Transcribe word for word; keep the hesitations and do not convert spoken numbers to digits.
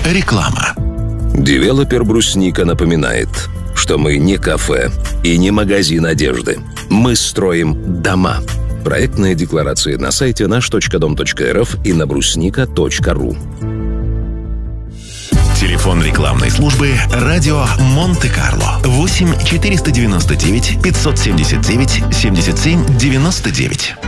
Реклама. Девелопер «Брусника» напоминает, что мы не кафе и не магазин одежды. Мы строим дома. Проектные декларации на сайте наш точка дом точка эр эф и на брусника точка ру. Телефон рекламной службы «Радио Монте-Карло» восемь четыреста девяносто девять пятьсот семьдесят девять семьдесят семь девяносто девять.